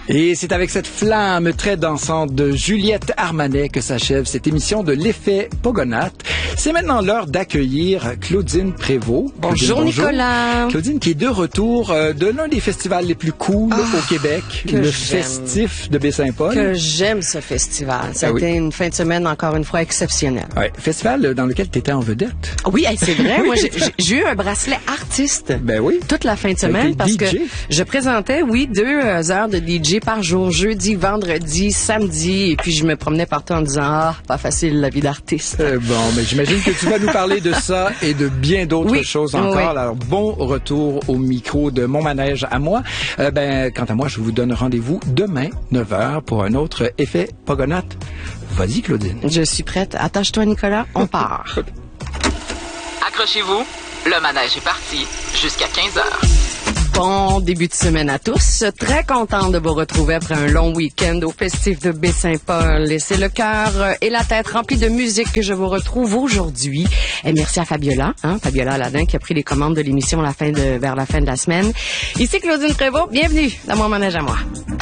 Et c'est avec cette flamme très dansante de Juliette Armanet que s'achève cette émission de l'effet Pogonates. C'est maintenant l'heure d'accueillir Claudine Prévost. Bonjour Nicolas. Claudine qui est de retour de l'un des festivals les plus cool au Québec, le Festif de Baie-Saint-Paul. Que j'aime ce festival. Ça a été une fin de semaine encore une fois exceptionnelle. Ouais, festival dans lequel tu étais en vedette. Oui, c'est vrai. Moi, j'ai eu un bracelet artiste toute la fin de semaine parce que je présentais, 2 heures de DJ par jour, jeudi, vendredi, samedi, et puis je me promenais partout en disant pas facile la vie d'artiste. Mais j'imagine que tu vas nous parler de ça et de bien d'autres choses encore. Oui. Alors bon retour au micro de mon manège à moi. Quant à moi, je vous donne rendez-vous demain 9h pour un autre effet Pogonates. Vas-y Claudine. Je suis prête. Attache-toi Nicolas, on part. Accrochez-vous, le manège est parti jusqu'à 15h. Bon début de semaine à tous. Très contente de vous retrouver après un long week-end au Festif de Baie-Saint-Paul. Et c'est le cœur et la tête remplis de musique que je vous retrouve aujourd'hui. Et merci à Fabiola, Fabiola Aladin, qui a pris les commandes de l'émission vers la fin de la semaine. Ici Claudine Prévost, bienvenue dans mon manège à moi.